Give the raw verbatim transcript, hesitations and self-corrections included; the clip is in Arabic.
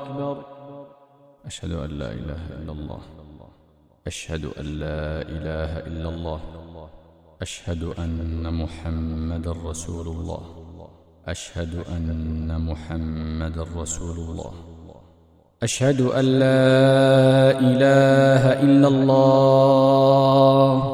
أشهد أن لا إله إلا الله. أشهد أن لا إله إلا الله. أشهد أن محمد رسول الله. أشهد أن محمد رسول الله. أشهد أن لا إله إلا الله.